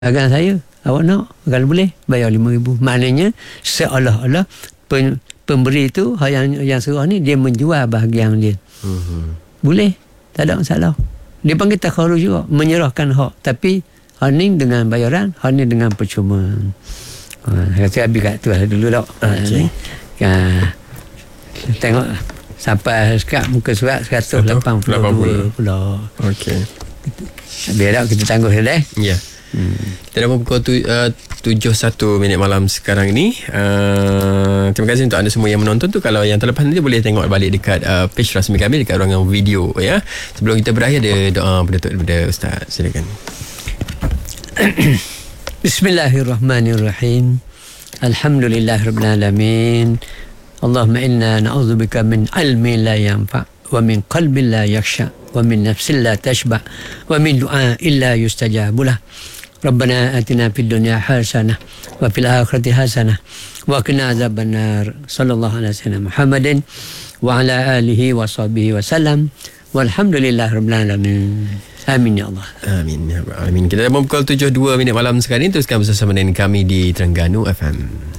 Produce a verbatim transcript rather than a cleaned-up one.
dagang saya, awak nak, kalau boleh bayar lima ribu. Maknanya seolah-olah pen, pemberi tu yang yang suruh ni dia menjual bahagian dia. Hmm. Boleh, tak ada masalah. Dia panggil takharuj juga, menyerahkan hak, tapi hak dengan bayaran, hak dengan percuma. Ha, saya kata habis kat tu lah dulu tak. Okay. Ha, tengok sampai sekat muka surat seratus lapan puluh dua pula. Okey. Biar kita tangguh dah. Ya. Hmm. Kita dah pukul tu, uh, tujuh satu minit malam sekarang ini. uh, Terima kasih untuk anda semua yang menonton tu. Kalau yang terlepas nanti boleh tengok balik dekat uh, page rasmi kami, dekat ruangan video ya. Sebelum kita berakhir ada doa penutup daripada Ustaz. Silakan. Bismillahirrahmanirrahim. Alhamdulillahirrabbilalamin. Allahumma inna na'udzubika min ilmin la yanfa' wa min qalbin la yakhsha wa min nafsin la tashba' wa min du'a illa yustajabulah. Rabbana atina fid dunya hasanah wa fil akhirati hasanah wa qina adzabannar. Sallallahu alaihi wasallam Muhammadin wa ala alihi wa sahbihi wa sallam. Walhamdulillahirabbil alamin. Amin ya Allah. Amin ya rabbal alamin. Kita dah pukul tujuh dua minit malam sekarang ini. Teruskan bersama dengan kami di Terengganu F M.